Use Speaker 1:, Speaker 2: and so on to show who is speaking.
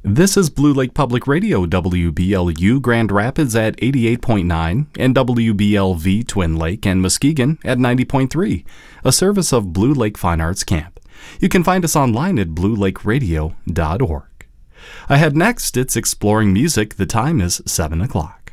Speaker 1: This is Blue Lake Public Radio, WBLU Grand Rapids at 88.9 and WBLV Twin Lake and Muskegon at 90.3, a service of Blue Lake Fine Arts Camp. You can find us online at bluelakeradio.org. Ahead next, it's Exploring Music. The time is 7 o'clock.